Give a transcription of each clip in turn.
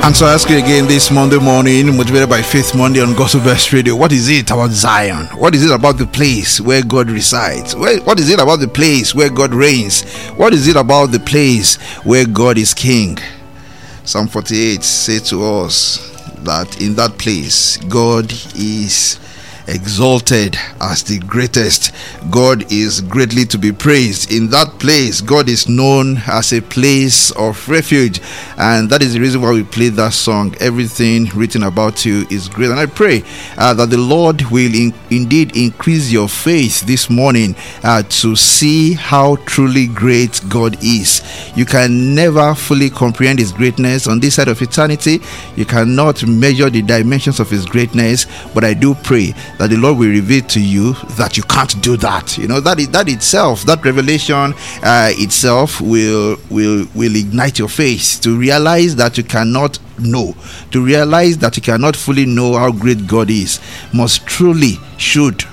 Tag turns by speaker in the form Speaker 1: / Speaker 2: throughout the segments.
Speaker 1: And so I ask you again this Monday morning, motivated by Faith Monday on Gospel Best Radio. What is it about Zion? What is it about the place where God resides? What is it about the place where God reigns? What is it about the place where God is King? Psalm 48 says to us that in that place, God is exalted as the greatest. God is greatly to be praised. In that place, God is known as a place of refuge, and that is the reason why we played that song, Everything Written About You Is Great. And I pray that the Lord will indeed increase your faith this morning to see how truly great God is. You can never fully comprehend His greatness on this side of eternity. You cannot measure the dimensions of His greatness, but I do pray that the Lord will reveal to you that you can't do that. You know, that itself, that revelation itself will ignite your faith to realize that you cannot know, to realize that you cannot fully know how great God is. Most truly should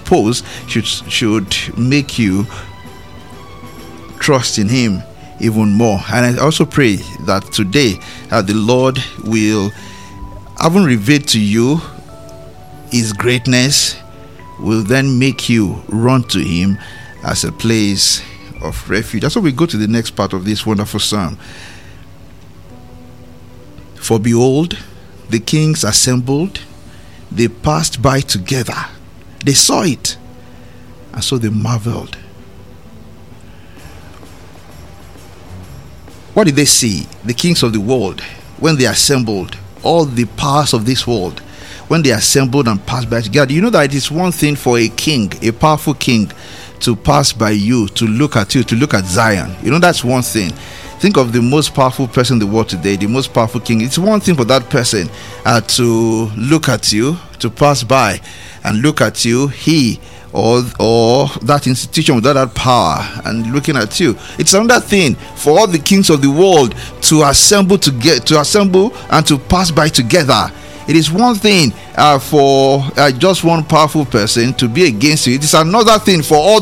Speaker 1: make you trust in Him even more. And I also pray that today the Lord will having revealed to you His greatness, will then make you run to Him as a place of refuge. That's why we go to the next part of this wonderful psalm. For behold, the kings assembled, they passed by together, they saw it, and so they marveled. What did they see? The kings of the world, when they assembled, all the powers of this world, when they assembled and passed by together. You know that it is one thing for a king, a powerful king, to pass by you, to look at you, to look at Zion. You know, that's one thing. Think of the most powerful person in the world today, the most powerful king. It's one thing for that person to look at you, to pass by and look at you, he or that institution without that power and looking at you. It's another thing for all the kings of the world to assemble and to pass by together. It is one thing for just one powerful person to be against you. It is another thing for all